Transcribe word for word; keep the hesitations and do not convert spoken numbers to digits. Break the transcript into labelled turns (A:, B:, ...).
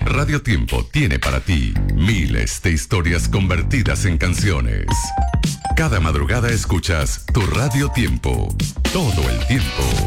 A: Radio Tiempo tiene para ti miles de historias convertidas en canciones. Cada madrugada escuchas tu Radio Tiempo, todo el tiempo.